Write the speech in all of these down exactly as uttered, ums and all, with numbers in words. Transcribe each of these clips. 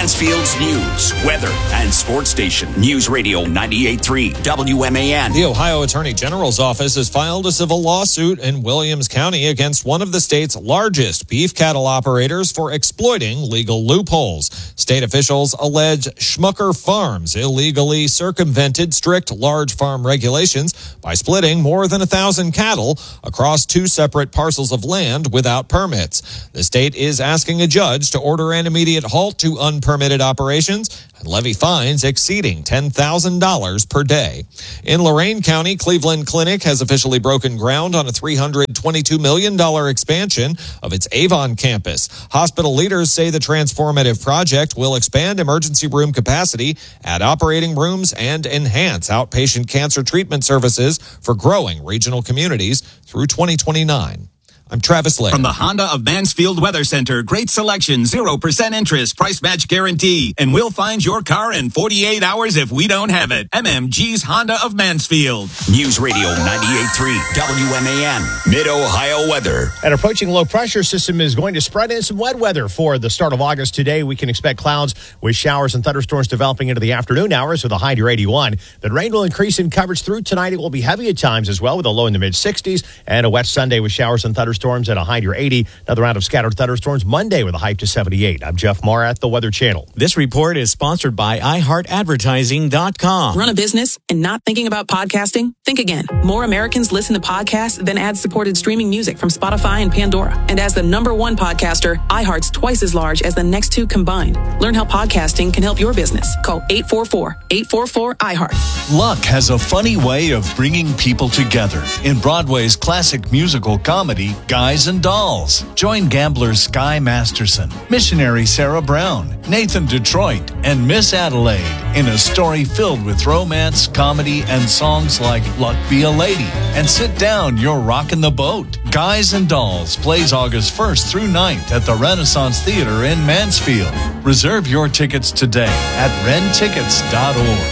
Mansfield's news, weather, and sports station. News Radio ninety-eight point three W M A N. The Ohio Attorney General's office has filed a civil lawsuit in Williams County against one of the state's largest beef cattle operators for exploiting legal loopholes. State officials allege Schmucker Farms illegally circumvented strict large farm regulations by splitting more than a thousand cattle across two separate parcels of land without permits. The state is asking a judge to order an immediate halt to unpermitted operations and levy fines exceeding ten thousand dollars per day. In Lorain County, Cleveland Clinic has officially broken ground on a three hundred twenty-two million dollars expansion of its Avon campus. Hospital leaders say the transformative project will expand emergency room capacity, add operating rooms, and enhance outpatient cancer treatment services for growing regional communities through twenty twenty-nine. I'm Travis Lake. From the Honda of Mansfield Weather Center, great selection, zero percent interest, price match guarantee, and we'll find your car in forty-eight hours if we don't have it. M M G's Honda of Mansfield. News Radio ninety-eight point three W M A N, Mid-Ohio weather. An approaching low pressure system is going to spread in some wet weather for the start of August. Today, we can expect clouds with showers and thunderstorms developing into the afternoon hours with a high near eighty-one. The rain will increase in coverage through tonight. It will be heavy at times as well with a low in the mid sixties and a wet Sunday with showers and thunderstorms. Storms at a high near eighty. Another round of scattered thunderstorms Monday with a high to seventy-eight. I'm Jeff Marr at the Weather Channel. This report is sponsored by i heart advertising dot com. Run a business and not thinking about podcasting? Think again. More Americans listen to podcasts than ad-supported streaming music from Spotify and Pandora. And as the number one podcaster, iHeart's twice as large as the next two combined. Learn how podcasting can help your business. Call eight four four, eight four four, I heart. Luck has a funny way of bringing people together. In Broadway's classic musical comedy, Guys and Dolls. Join gamblers Sky Masterson, missionary Sarah Brown, Nathan Detroit, and Miss Adelaide in a story filled with romance, comedy, and songs like Luck Be a Lady and Sit Down, You're Rockin' the Boat. Guys and Dolls plays August first through ninth at the Renaissance Theater in Mansfield. Reserve your tickets today at ren tickets dot org.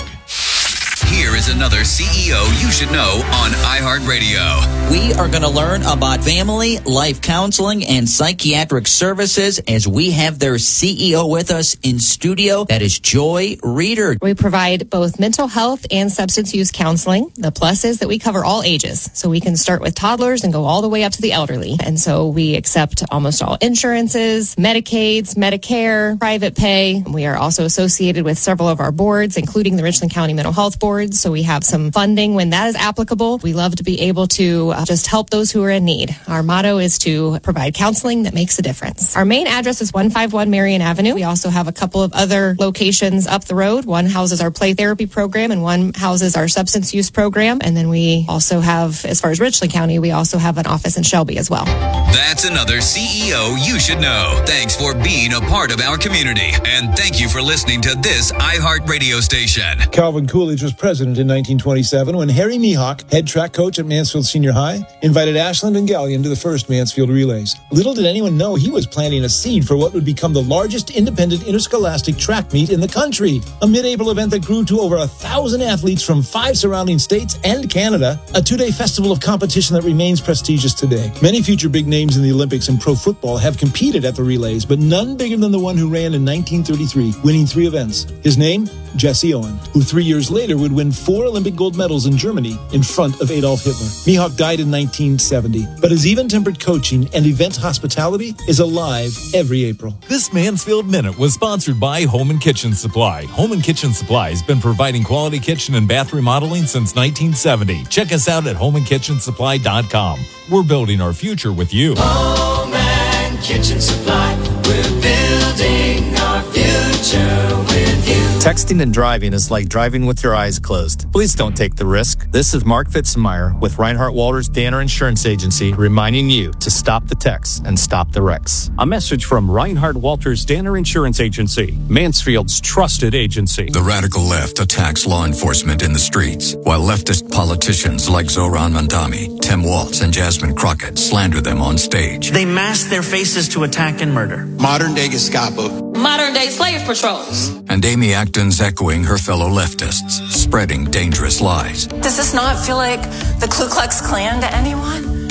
Here is another C E O you should know on iHeartRadio. We are going to learn about family, life counseling, and psychiatric services as we have their C E O with us in studio. That is Joy Reeder. We provide both mental health and substance use counseling. The plus is that we cover all ages. So we can start with toddlers and go all the way up to the elderly. And so we accept almost all insurances, Medicaids, Medicare, private pay. We are also associated with several of our boards, including the Richland County Mental Health Board. So we have some funding when that is applicable. We love to be able to uh, just help those who are in need. Our motto is to provide counseling that makes a difference. Our main address is one fifty-one Marion Avenue. We also have a couple of other locations up the road. One houses our play therapy program and one houses our substance use program. And then we also have, as far as Richland County, we also have an office in Shelby as well. That's another C E O you should know. Thanks for being a part of our community. And thank you for listening to this iHeart radio station. Calvin Coolidge was president in nineteen twenty-seven when Harry Mihawk, head track coach at Mansfield Senior High, invited Ashland and Gallion to the first Mansfield Relays. Little did anyone know he was planting a seed for what would become the largest independent interscholastic track meet in the country. A mid-April event that grew to over a thousand athletes from five surrounding states and Canada. A two-day festival of competition that remains prestigious today. Many future big names in the Olympics and pro football have competed at the relays, but none bigger than the one who ran in nineteen thirty-three, winning three events. His name? Jesse Owen, who three years later would win four Olympic gold medals in Germany in front of Adolf Hitler. Mihawk died in nineteen seventy, but his even-tempered coaching and event hospitality is alive every April. This Mansfield Minute was sponsored by Home and Kitchen Supply. Home and Kitchen Supply has been providing quality kitchen and bath remodeling since nineteen seventy. Check us out at home and kitchen supply dot com. We're building our future with you. Home and Kitchen Supply. We're building our future with you. Texting and driving is like driving with your eyes closed. Please don't take the risk. This is Mark Fitzenmeyer with Reinhardt Walters Danner Insurance Agency reminding you to stop the texts and stop the wrecks. A message from Reinhardt Walters Danner Insurance Agency, Mansfield's trusted agency. The radical left attacks law enforcement in the streets, while leftist politicians like Zohran Mamdani, Tim Walz, and Jasmine Crockett slander them on stage. They mask their faces to attack and murder. Modern day Gestapo. Modern day slave patrols. And Amy Acton's echoing her fellow leftists, spreading dangerous lies. Does this not feel like the Ku Klux Klan to anyone?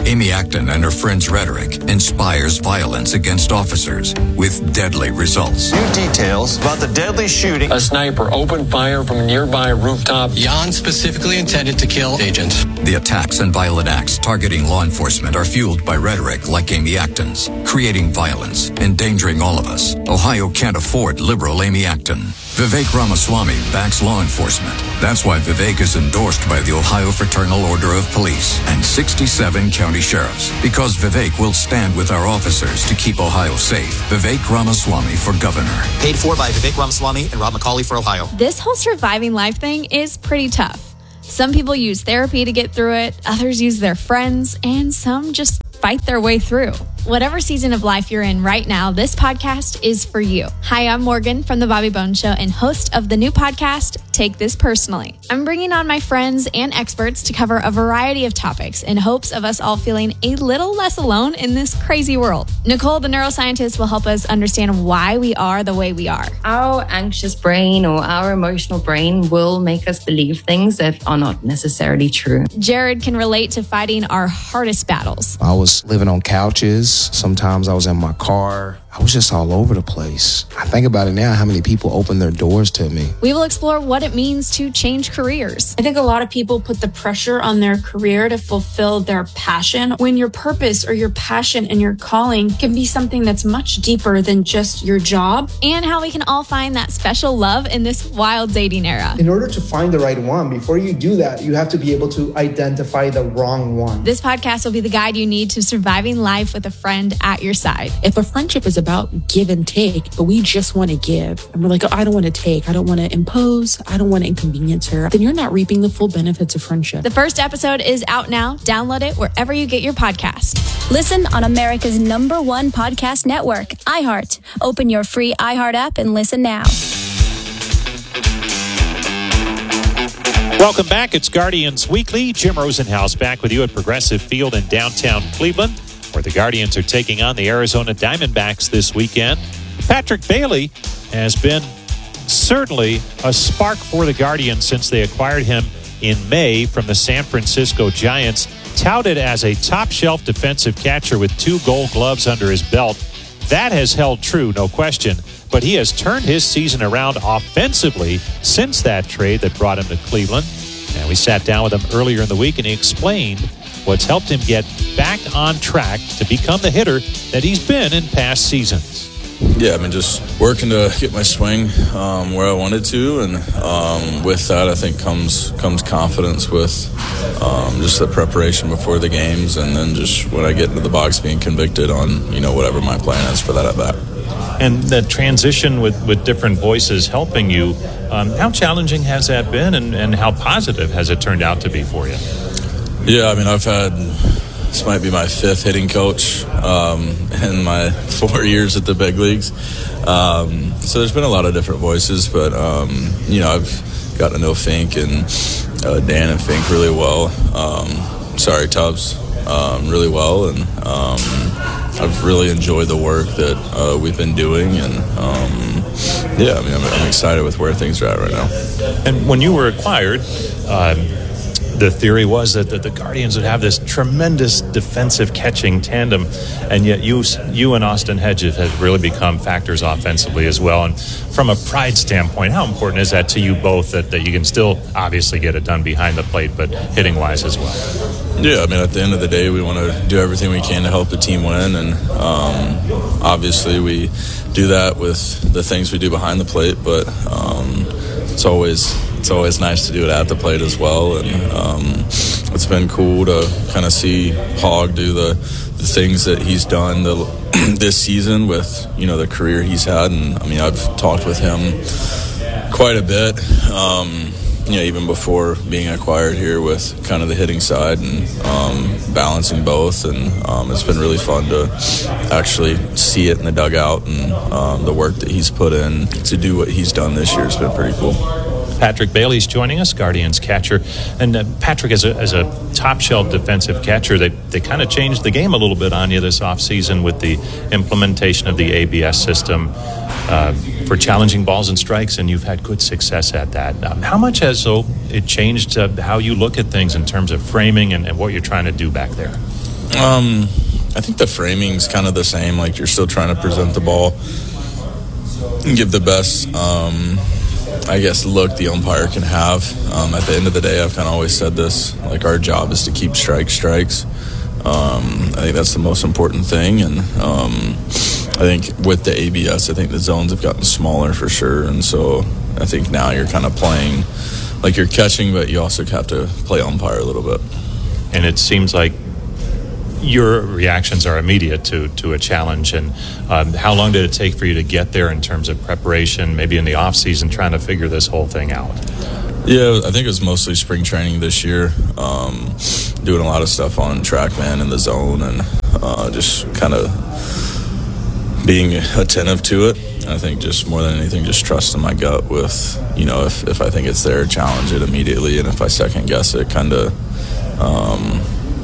Amy Acton and her friend's rhetoric inspires violence against officers with deadly results. New details about the deadly shooting. A sniper opened fire from a nearby rooftop. Jan specifically intended to kill agents. The attacks and violent acts targeting law enforcement are fueled by rhetoric like Amy Acton's, creating violence, endangering all of us. Ohio can't afford liberal Amy Acton. Vivek Ramaswamy backs law enforcement. That's why Vivek is endorsed by the Ohio Fraternal Order of Police and sixty-seven county sheriffs. Because Vivek will stand with our officers to keep Ohio safe. Vivek Ramaswamy for governor. Paid for by Vivek Ramaswamy and Rob McCauley for Ohio. This whole surviving life thing is pretty tough. Some people use therapy to get through it, others use their friends, and some just fight their way through. Whatever season of life you're in right now, this podcast is for you. Hi, I'm Morgan from The Bobby Bones Show and host of the new podcast, Take This Personally. I'm bringing on my friends and experts to cover a variety of topics in hopes of us all feeling a little less alone in this crazy world. Nicole, the neuroscientist, will help us understand why we are the way we are. Our anxious brain or our emotional brain will make us believe things that are not necessarily true. Jared can relate to fighting our hardest battles. I was living on couches. Sometimes I was in my car. I was just all over the place. I think about it now, how many people opened their doors to me. We will explore what it means to change careers. I think a lot of people put the pressure on their career to fulfill their passion, when your purpose or your passion and your calling can be something that's much deeper than just your job. And how we can all find that special love in this wild dating era. In order to find the right one, before you do that, you have to be able to identify the wrong one. This podcast will be the guide you need to surviving life with a friend at your side. If a friendship is about give and take, but we just want to give, and we're like, oh, I don't want to take, I don't want to impose, I don't want to inconvenience her, then you're not reaping the full benefits of friendship. The first episode is out now. Download it wherever you get your podcast. Listen on America's number one podcast network, iHeart. Open your free iHeart app and listen now. Welcome back. It's Guardians Weekly. Jim Rosenhaus back with you at Progressive Field in downtown Cleveland, where the Guardians are taking on the Arizona Diamondbacks this weekend. Patrick Bailey has been certainly a spark for the Guardians since they acquired him in May from the San Francisco Giants. Touted as a top-shelf defensive catcher with two gold gloves under his belt. That has held true, no question. But he has turned his season around offensively since that trade that brought him to Cleveland. And we sat down with him earlier in the week, and he explained what's helped him get back on track to become the hitter that he's been in past seasons. Yeah, I mean, just working to get my swing um, where I wanted to, and um, with that, I think comes comes confidence with um, just the preparation before the games, and then just when I get into the box, being convicted on, you know, whatever my plan is for that at bat. And the transition with, with different voices helping you, um, how challenging has that been, and, and how positive has it turned out to be for you? Yeah, I mean, I've had, this might be my fifth hitting coach um, in my four years at the big leagues. Um, so there's been a lot of different voices, but, um, you know, I've got to know Fink and uh, Dan and Fink really well. Um, sorry, Tubbs, um, really well. And um, I've really enjoyed the work that uh, we've been doing. And, um, yeah, I mean, I'm, I'm excited with where things are at right now. And when you were acquired, um, the theory was that, that the Guardians would have this tremendous defensive catching tandem, and yet you you and Austin Hedges have really become factors offensively as well. And from a pride standpoint, how important is that to you both, that, that you can still obviously get it done behind the plate, but hitting-wise as well? Yeah, I mean, at the end of the day, we want to do everything we can to help the team win, and um, obviously we do that with the things we do behind the plate, but um, it's always... It's always nice to do it at the plate as well, and um, it's been cool to kind of see Hog do the, the things that he's done the, this season with, you know, the career he's had. And I mean, I've talked with him quite a bit, um, you know, even before being acquired here, with kind of the hitting side and um, balancing both. And um, it's been really fun to actually see it in the dugout, and um, the work that he's put in to do what he's done this year has been pretty cool. Patrick Bailey's joining us, Guardians catcher. And uh, Patrick, as a, as a top-shelf defensive catcher, they, they kind of changed the game a little bit on you this offseason with the implementation of the A B S system uh, for challenging balls and strikes, and you've had good success at that. Um, how much has so it changed uh, how you look at things in terms of framing and, and what you're trying to do back there? Um, I think the framing's kind of the same. Like, you're still trying to present the ball and give the best, um, I guess, look the umpire can have. Um, at the end of the day, I've kind of always said this, like, our job is to keep strike strikes. Um, I think that's the most important thing. And um, I think with the A B S, I think the zones have gotten smaller for sure. And so I think now you're kind of playing like you're catching, but you also have to play umpire a little bit. And it seems like your reactions are immediate to, to a challenge. And um, how long did it take for you to get there in terms of preparation, maybe in the off season, trying to figure this whole thing out? Yeah, I think it was mostly spring training this year, um, doing a lot of stuff on TrackMan in the zone, and uh, just kind of being attentive to it. I think just more than anything, just trusting my gut with, you know, if, if I think it's there, challenge it immediately, and if I second guess it, kind of um,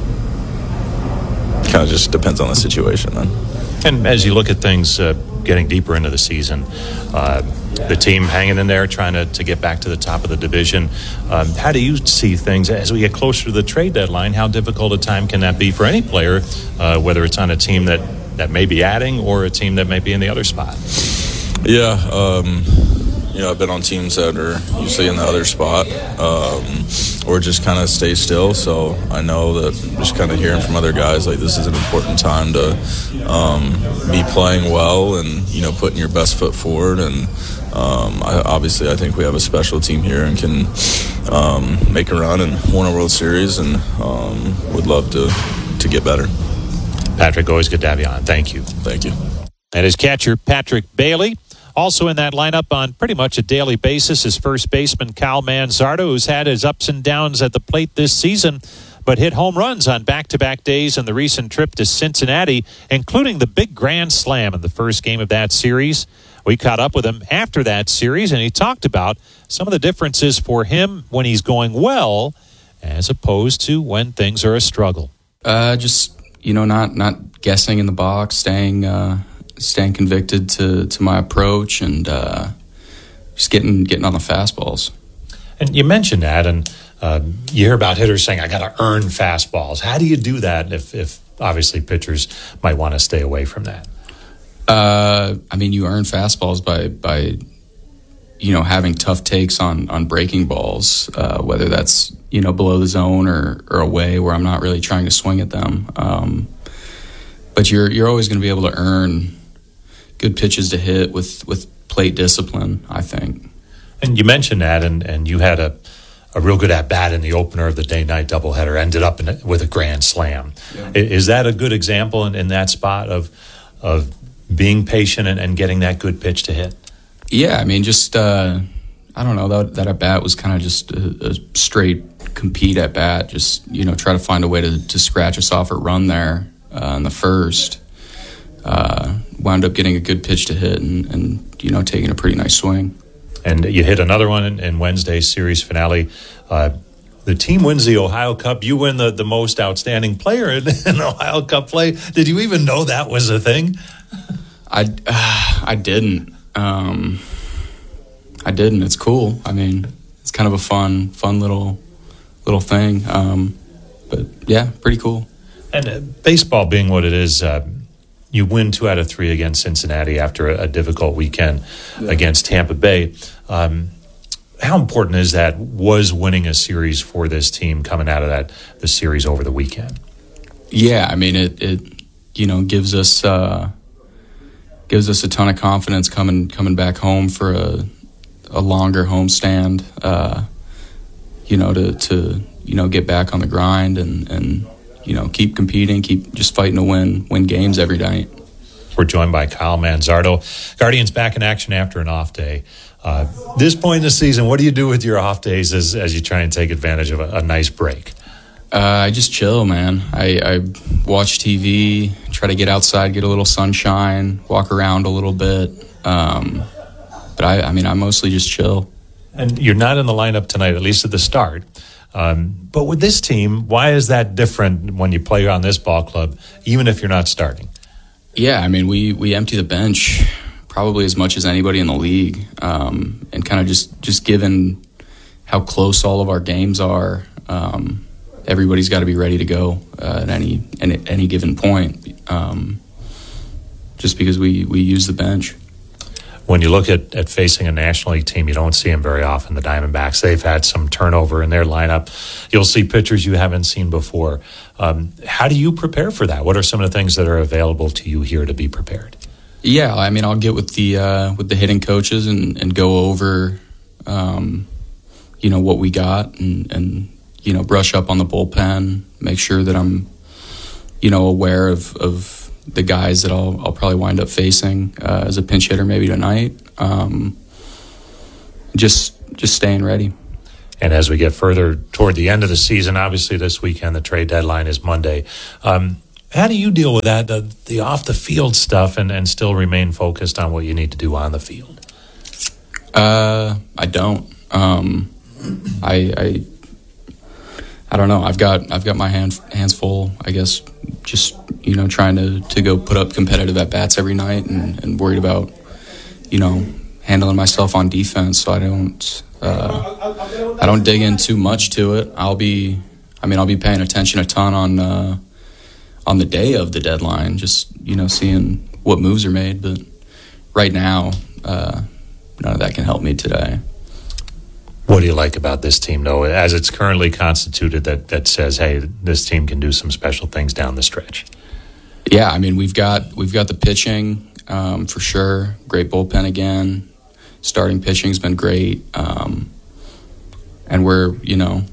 kind of just depends on the situation then. And as you look at things uh, getting deeper into the season, uh, the team hanging in there, trying to, to get back to the top of the division, um, how do you see things as we get closer to the trade deadline? How difficult a time can that be for any player, uh, whether it's on a team that, that may be adding or a team that may be in the other spot? Yeah, um, you know, I've been on teams that are usually in the other spot, um, or just kind of stay still. So I know that just kind of hearing from other guys, like, this is an important time to um, be playing well and, you know, putting your best foot forward. And um, I, obviously I think we have a special team here and can um, make a run and win a World Series, and um, would love to, to get better. Patrick, always good to have you on. Thank you. Thank you. And his catcher, Patrick Bailey. Also in that lineup on pretty much a daily basis is first baseman Kyle Manzardo, who's had his ups and downs at the plate this season, but hit home runs on back-to-back days in the recent trip to Cincinnati, including the big grand slam in the first game of that series. We caught up with him after that series, and he talked about some of the differences for him when he's going well as opposed to when things are a struggle. Uh, just, you know, not not guessing in the box, staying uh, staying convicted to, to my approach, and uh, just getting getting on the fastballs. And you mentioned that, and uh, you hear about hitters saying, I got to earn fastballs. How do you do that if, if obviously pitchers might want to stay away from that? Uh, I mean, you earn fastballs by, by you know, having tough takes on, on breaking balls, uh, whether that's, you know, below the zone or, or away where I'm not really trying to swing at them. Um, but you're you're always going to be able to earn good pitches to hit with, with plate discipline, I think. And you mentioned that, and, and you had a, a real good at-bat in the opener of the day-night doubleheader, ended up in a, with a grand slam. Yeah. Is that a good example in, in that spot of of being patient and, and getting that good pitch to hit? Yeah, I mean, just, uh, I don't know, that, that at-bat was kind of just a, a straight compete at-bat, just, you know, try to find a way to, to scratch us off a run there uh, in the first. Uh, wound up getting a good pitch to hit and, and, you know, taking a pretty nice swing. And you hit another one in, in Wednesday's series finale. Uh, the team wins the Ohio Cup. You win the, the most outstanding player in, in Ohio Cup play. Did you even know that was a thing? I, uh, I didn't. Um, I didn't. It's cool. I mean, it's kind of a fun, fun little, little thing. Um, but yeah, pretty cool. And uh, baseball being what it is, uh, you win two out of three against Cincinnati after a, a difficult weekend yeah. against Tampa Bay. Um, how important is that? Was winning a series for this team coming out of that the series over the weekend? Yeah, I mean, it, it you know gives us. Uh, Gives us a ton of confidence coming coming back home for a a longer homestand. Uh, you know, to, to you know get back on the grind and, and you know keep competing, keep just fighting to win win games every night. We're joined by Kyle Manzardo. Guardians back in action after an off day. Uh, this point in the season, what do you do with your off days as as you try and take advantage of a, a nice break? Uh, I just chill, man. I, I watch T V, try to get outside, get a little sunshine, walk around a little bit. Um, but I, I mean, I mostly just chill. And you're not in the lineup tonight, at least at the start. Um, but with this team, why is that different when you play on this ball club, even if you're not starting? Yeah, I mean, we, we empty the bench probably as much as anybody in the league. Um, and kind of just, just given how close all of our games are, um, everybody's got to be ready to go uh, at any at any given point, um, just because we, we use the bench. When you look at, at facing a National League team, you don't see them very often, the Diamondbacks. They've had some turnover in their lineup. You'll see pitchers you haven't seen before. Um, how do you prepare for that? What are some of the things that are available to you here to be prepared? Yeah, I mean, I'll get with the uh, with the hitting coaches and, and go over, um, you know, what we got and, and, you know, brush up on the bullpen, make sure that I'm, you know, aware of, of the guys that I'll, I'll probably wind up facing uh, as a pinch hitter maybe tonight. Um, just just staying ready. And as we get further toward the end of the season, obviously this weekend the trade deadline is Monday. Um, how do you deal with that, the, the off-the-field stuff, and, and still remain focused on what you need to do on the field? Uh, I don't. Um, I, I I don't know. I've got I've got my hand, hands full, I guess, just, you know, trying to, to go put up competitive at-bats every night and, and worried about, you know, handling myself on defense so I don't uh, I don't dig in too much to it. I'll be, I mean, I'll be paying attention a ton on uh, on the day of the deadline, just, you know, seeing what moves are made. But right now, uh, none of that can help me today. What do you like about this team, though, as it's currently constituted, that, that says, hey, this team can do some special things down the stretch? Yeah, I mean, we've got we've got the pitching um, for sure. Great bullpen again. Starting pitching's been great, um, and we're you know,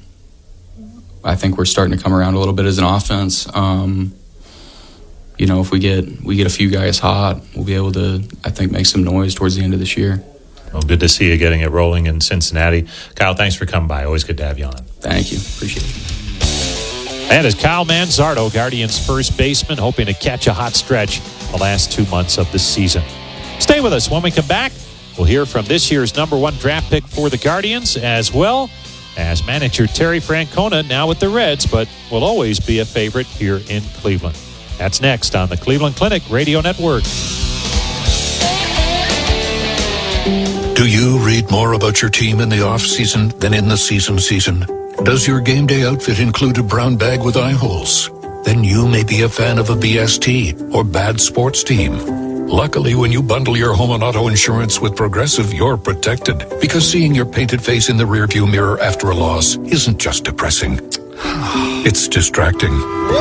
I think we're starting to come around a little bit as an offense. Um, you know, if we get we get a few guys hot, we'll be able to, I think, make some noise towards the end of this year. Well, good to see you getting it rolling in Cincinnati. Kyle, thanks for coming by. Always good to have you on. Thank you. Appreciate it. That is Kyle Manzardo, Guardians first baseman, hoping to catch a hot stretch the last two months of the season. Stay with us. When we come back, we'll hear from this year's number one draft pick for the Guardians, as well as manager Terry Francona, now with the Reds, but will always be a favorite here in Cleveland. That's next on the Cleveland Clinic Radio Network. Do you read more about your team in the off-season than in the season season? Does your game day outfit include a brown bag with eye holes? Then you may be a fan of a B S T or bad sports team. Luckily, when you bundle your home and auto insurance with Progressive, you're protected. Because seeing your painted face in the rearview mirror after a loss isn't just depressing. It's distracting.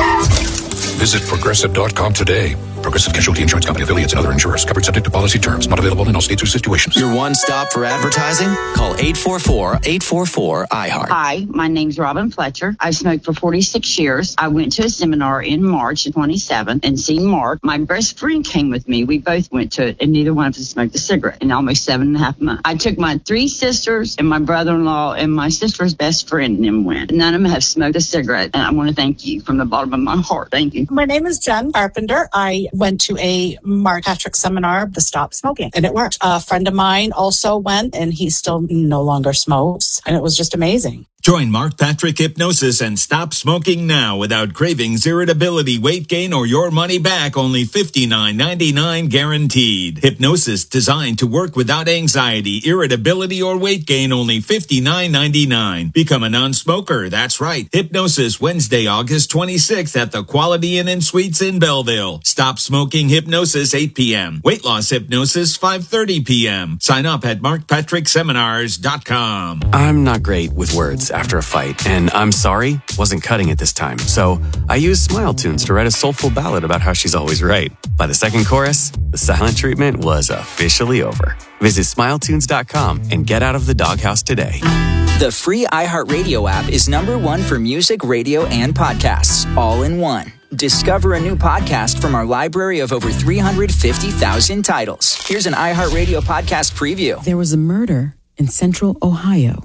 Visit Progressive dot com today. Progressive Casualty Insurance Company, affiliates, and other insurers. Covered subject to policy terms. Not available in all states or situations. Your one stop for advertising? Call eight four four, eight four four, I heart. Hi, my name's Robin Fletcher. I've smoked for forty-six years. I went to a seminar in March of twenty-seven and seen Mark. My best friend came with me. We both went to it, and neither one of us smoked a cigarette in almost seven and a half months. I took my three sisters and my brother-in-law and my sister's best friend and them went. None of them have smoked a cigarette, and I want to thank you from the bottom of my heart. Thank you. My name is Jen Carpenter. I went to a Mark Patrick seminar, the Stop Smoking, and it worked. A friend of mine also went, and he still no longer smokes, and it was just amazing. Join Mark Patrick Hypnosis and stop smoking now without cravings, irritability, weight gain, or your money back. Only fifty-nine ninety-nine guaranteed. Hypnosis designed to work without anxiety, irritability, or weight gain. Only fifty-nine ninety-nine. Become a non-smoker. That's right. Hypnosis Wednesday, August twenty-sixth at the Quality Inn and Suites in Belleville. Stop smoking hypnosis eight p.m. Weight loss hypnosis five thirty p.m. Sign up at mark patrick seminars dot com. I'm not great with words after a fight, and I'm sorry wasn't cutting it this time. So I used Smile Tunes to write a soulful ballad about how she's always right. By the second chorus, the silent treatment was officially over. Visit smile tunes dot com and get out of the doghouse today. The free iHeartRadio app is number one for music, radio, and podcasts, all in one. Discover a new podcast from our library of over three hundred fifty thousand titles. Here's an iHeartRadio podcast preview. There was a murder in central Ohio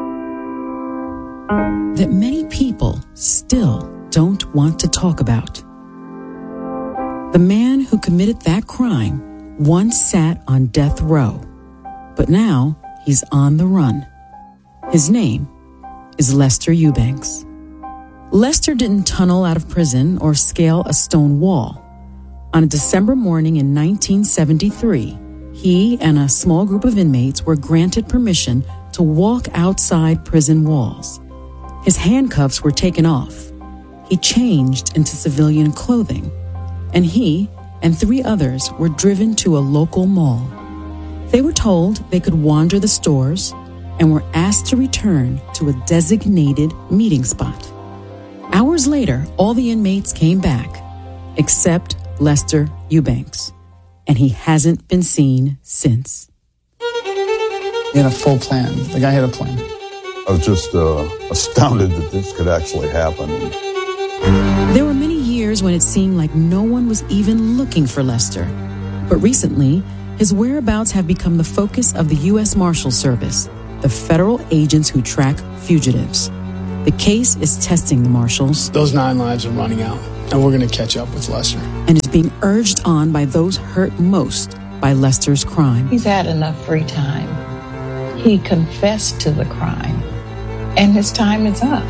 that many people still don't want to talk about. The man who committed that crime once sat on death row, but now he's on the run. His name is Lester Eubanks. Lester didn't tunnel out of prison or scale a stone wall. On a December morning in nineteen seventy-three, he and a small group of inmates were granted permission to walk outside prison walls. His handcuffs were taken off. He changed into civilian clothing, and he and three others were driven to a local mall. They were told they could wander the stores and were asked to return to a designated meeting spot. Hours later, all the inmates came back, except Lester Eubanks, and he hasn't been seen since. He had a full plan. The guy had a plan. I was just uh, astounded that this could actually happen. There were many years when it seemed like no one was even looking for Lester. But recently, his whereabouts have become the focus of the U S Marshal Service, the federal agents who track fugitives. The case is testing the marshals. Those nine lives are running out, and we're going to catch up with Lester. And is being urged on by those hurt most by Lester's crime. He's had enough free time. He confessed to the crime, and his time is up.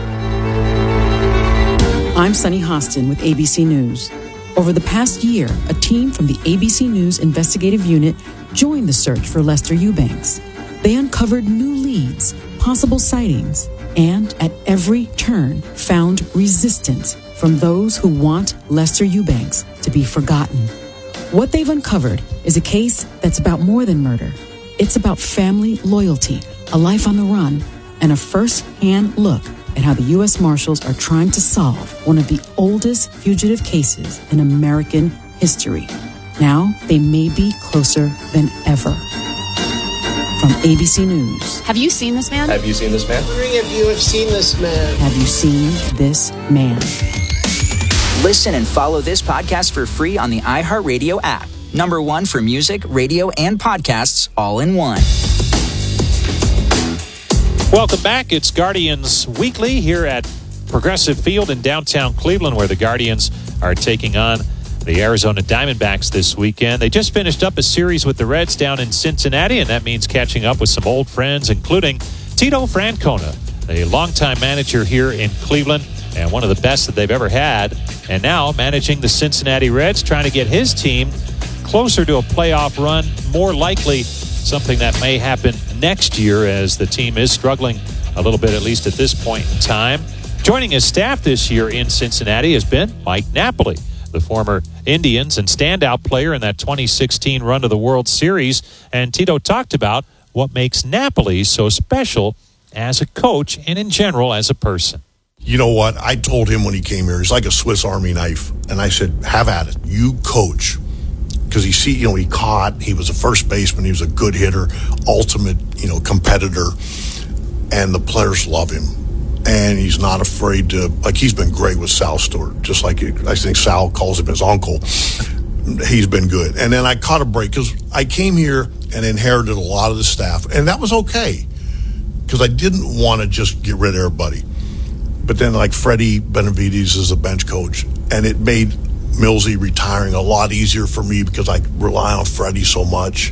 I'm Sunny Hostin with A B C News. Over the past year, a team from the A B C News investigative unit joined the search for Lester Eubanks. They uncovered new leads, possible sightings, and at every turn found resistance from those who want Lester Eubanks to be forgotten. What they've uncovered is a case that's about more than murder. It's about family loyalty, a life on the run, and a first-hand look at how the U S Marshals are trying to solve one of the oldest fugitive cases in American history. Now, they may be closer than ever. From A B C News. Have you seen this man? Have you seen this man? I'm wondering if you have seen this man. Have you seen this man? Listen and follow this podcast for free on the iHeartRadio app. Number one for music, radio, and podcasts all in one. Welcome back. It's Guardians Weekly here at Progressive Field in downtown Cleveland, where the Guardians are taking on the Arizona Diamondbacks this weekend. They just finished up a series with the Reds down in Cincinnati, and that means catching up with some old friends, including Tito Francona, the longtime manager here in Cleveland and one of the best that they've ever had, and now managing the Cincinnati Reds, trying to get his team closer to a playoff run, more likely something that may happen next year as the team is struggling a little bit, at least at this point in time. Joining his staff this year in Cincinnati has been Mike Napoli, the former Indians and standout player in that twenty sixteen run to the World Series. And Tito talked about what makes Napoli so special as a coach and in general as a person. You know what? I told him when he came here, he's like a Swiss Army knife. And I said, have at it. You coach. Because he see, you know, he caught, he was a first baseman, he was a good hitter, ultimate, you know, competitor. And the players love him. And he's not afraid to, like, he's been great with Sal Stewart, just like I think Sal calls him his uncle. He's been good. And then I caught a break because I came here and inherited a lot of the staff. And that was okay because I didn't want to just get rid of everybody. But then, like, Freddie Benavides is a bench coach, and it made Millsy retiring a lot easier for me because I rely on Freddie so much.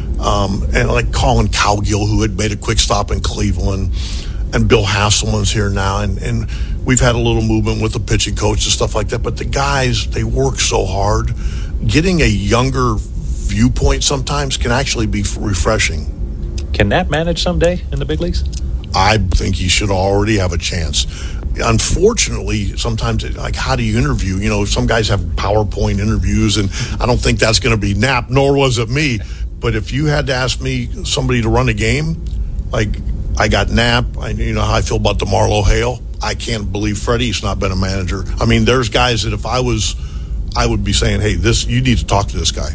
Um, and, like, Colin Cowgill, who had made a quick stop in Cleveland, and Bill Hasselman's here now, and, and we've had a little movement with the pitching coach and stuff like that. But the guys, they work so hard. Getting a younger viewpoint sometimes can actually be refreshing. Can Nap manage someday in the big leagues? I think he should already have a chance. Unfortunately, sometimes, it, like, how do you interview? You know, some guys have PowerPoint interviews, and I don't think that's going to be Nap, nor was it me. But if you had to ask me somebody to run a game, like, I got Nap. I, you know how I feel about DeMarlo Hale. I can't believe Freddie's not been a manager. I mean, there's guys that if I was, I would be saying, hey, this, you need to talk to this guy.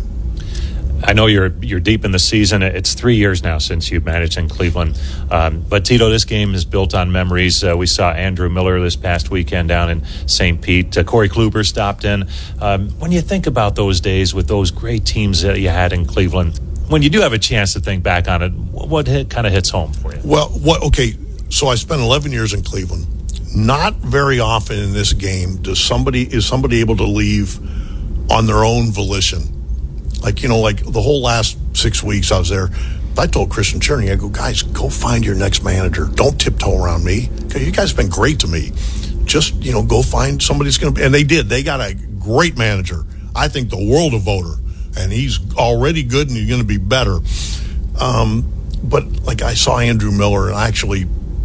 I know you're you're deep in the season. It's three years now since you've managed in Cleveland. Um, but, Tito, this game is built on memories. Uh, we saw Andrew Miller this past weekend down in Saint Pete. Uh, Corey Kluber stopped in. Um, when you think about those days with those great teams that you had in Cleveland, when you do have a chance to think back on it, what hit, kind of hits home for you? Well, what? Okay, so I spent eleven years in Cleveland. Not very often in this game does somebody is somebody able to leave on their own volition. Like, you know, like the whole last six weeks I was there, I told Christian Cherny, I go, guys, go find your next manager. Don't tiptoe around me. Okay, you guys have been great to me. Just, you know, go find somebody that's going to be. And they did. They got a great manager. I think the world of voter. And he's already good and he's going to be better. Um, but, like, I saw Andrew Miller, and I actually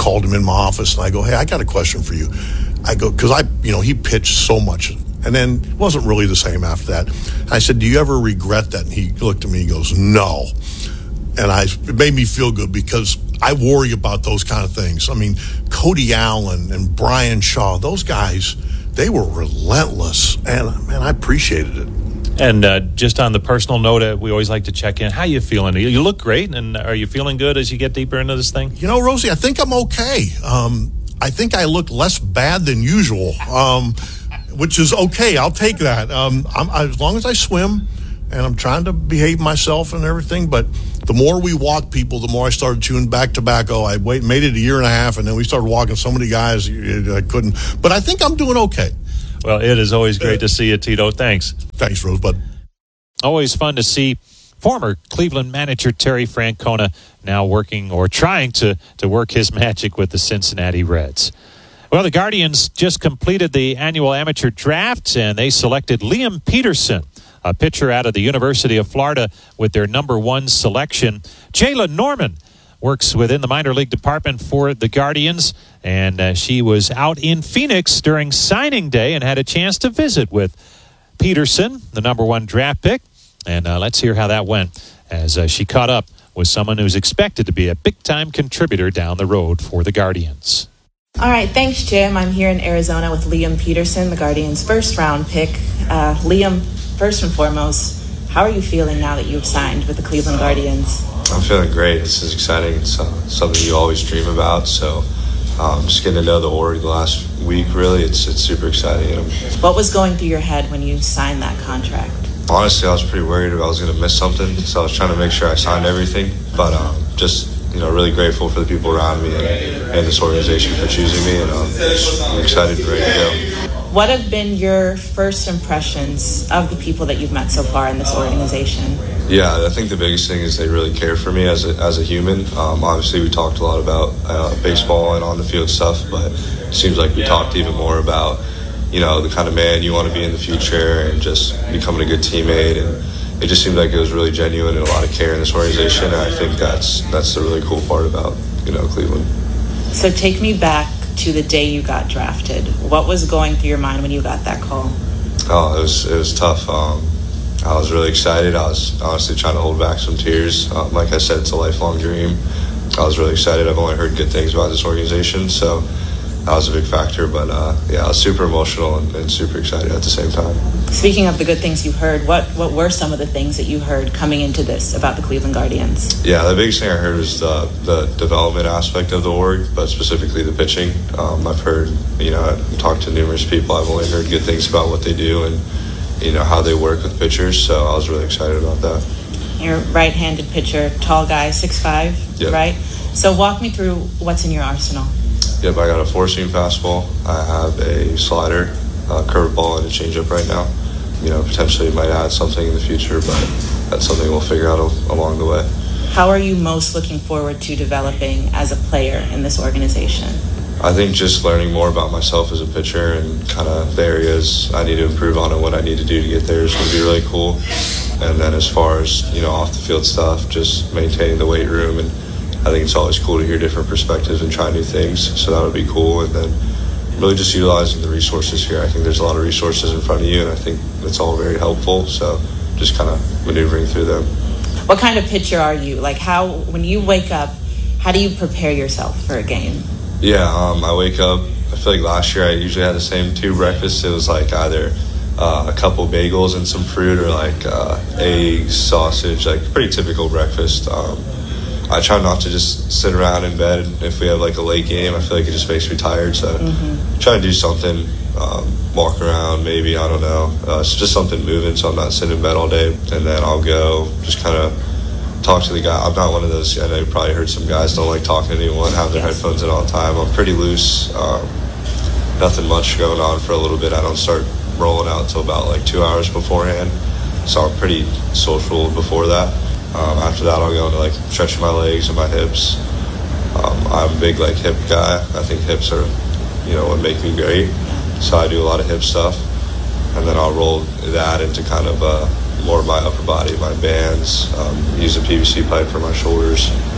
called him in my office, and I go, hey, I got a question for you. I go, because I, you know, he pitched so much, and then it wasn't really the same after that. I said, do you ever regret that? And he looked at me and goes, no. And I, it made me feel good because I worry about those kind of things. I mean, Cody Allen and Brian Shaw, those guys, they were relentless, and man, I appreciated it. And uh, just on the personal note, uh, we always like to check in. How you feeling? You look great, and are you feeling good as you get deeper into this thing? You know, Rosie, I think I'm okay. Um, I think I look less bad than usual, um, which is okay. I'll take that. Um, I'm, I, as long as I swim, and I'm trying to behave myself and everything, but the more we walk people, the more I started chewing back tobacco. I wait, made it a year and a half, and then we started walking so many guys I couldn't. But I think I'm doing okay. Well, it is always great to see you, Tito. Thanks. Thanks, Rosebud. Always fun to see former Cleveland manager Terry Francona now working or trying to, to work his magic with the Cincinnati Reds. Well, the Guardians just completed the annual amateur draft, and they selected Liam Peterson, a pitcher out of the University of Florida, with their number one selection. Jayla Norman works within the minor league department for the Guardians, and uh, she was out in Phoenix during signing day and had a chance to visit with Peterson, the number one draft pick. And uh, let's hear how that went as uh, she caught up with someone who's expected to be a big-time contributor down the road for the Guardians. All right, thanks, Jim. I'm here in Arizona with Liam Peterson, the Guardians' first-round pick. Uh, Liam, first and foremost, how are you feeling now that you've signed with the Cleveland Guardians? I'm feeling great. This is exciting. It's uh, something you always dream about. So um, just getting to know the org the last week, really, it's it's super exciting. And what was going through your head when you signed that contract? Honestly, I was pretty worried I was going to miss something, so I was trying to make sure I signed everything. But um, just, you know, really grateful for the people around me and, and this organization for choosing me, and um, I'm excited and ready to go. What have been your first impressions of the people that you've met so far in this organization? Yeah, I think the biggest thing is they really care for me as a, as a human. Um, obviously, we talked a lot about uh, baseball and on-the-field stuff, but it seems like we talked even more about, you know, the kind of man you want to be in the future and just becoming a good teammate. And it just seemed like it was really genuine and a lot of care in this organization. And I think that's that's the really cool part about, you know, Cleveland. So take me back to the day you got drafted. What was going through your mind when you got that call? Oh, it was it was tough. Um, I was really excited. I was honestly trying to hold back some tears. Um, like I said, it's a lifelong dream. I was really excited. I've only heard good things about this organization, so that was a big factor. But uh, yeah, I was super emotional and, and super excited at the same time. Speaking of the good things you heard, what, what were some of the things that you heard coming into this about the Cleveland Guardians? Yeah, the biggest thing I heard was the, the development aspect of the org, but specifically the pitching. Um, I've heard, you know, I've talked to numerous people. I've only heard good things about what they do and, you know, how they work with pitchers, so I was really excited about that. You're a right-handed pitcher, tall guy, six five, yep. Right? So walk me through what's in your arsenal. Yep, I got a four-seam fastball. I have a slider, a curveball, and a changeup right now. You know, potentially might add something in the future, but that's something we'll figure out along the way. How are you most looking forward to developing as a player in this organization? I think just learning more about myself as a pitcher and kind of the areas I need to improve on and what I need to do to get there is going to be really cool. And then as far as, you know, off the field stuff, just maintaining the weight room, and I think it's always cool to hear different perspectives and try new things, so that would be cool. And then really just utilizing the resources here. I think there's a lot of resources in front of you, and I think it's all very helpful, so just kind of maneuvering through them. What kind of pitcher are you? Like, how, when you wake up, how do you prepare yourself for a game? Yeah, um, I wake up, I feel like last year I usually had the same two breakfasts. It was like either uh, a couple bagels and some fruit, or like uh, eggs, sausage, like pretty typical breakfast. Um, I try not to just sit around in bed if we have like a late game. I feel like it just makes me tired, so mm-hmm. try to do something, um, walk around maybe, I don't know. Uh, it's just something moving, so I'm not sitting in bed all day. And then I'll go just kind of talk to the guy. I'm not one of those, I know you probably heard some guys don't like talking to anyone, have their yes. headphones in all the time. I'm pretty loose, um, nothing much going on for a little bit. I don't start rolling out until about like two hours beforehand, so I'm pretty social before that. Um, after that, I'll go into like stretching my legs and my hips. Um, I'm a big like hip guy. I think hips are, you know, what make me great, so I do a lot of hip stuff, and then I'll roll that into kind of uh, more of my upper body, my bands, um, use a P V C pipe for my shoulders,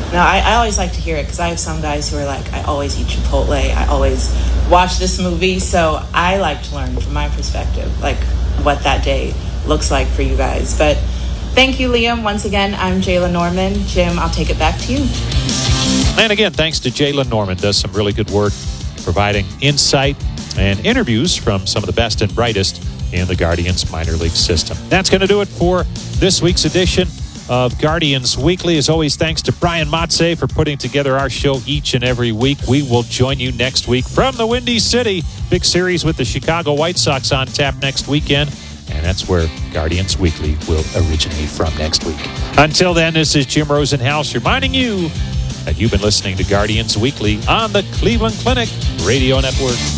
No, I, I always like to hear it because I have some guys who are like, I always eat Chipotle. I always watch this movie. So I like to learn from my perspective, like what that day looks like for you guys. But thank you, Liam. Once again, I'm Jayla Norman. Jim, I'll take it back to you. And again, thanks to Jayla Norman. Does some really good work providing insight and interviews from some of the best and brightest in the Guardians minor league system. That's going to do it for this week's edition of Guardians Weekly. As always, thanks to Brian Motze for putting together our show each and every week. We will join you next week from the Windy City. Big series with the Chicago White Sox on tap next weekend. And that's where Guardians Weekly will originate from next week. Until then, this is Jim Rosenhaus reminding you that you've been listening to Guardians Weekly on the Cleveland Clinic Radio Network.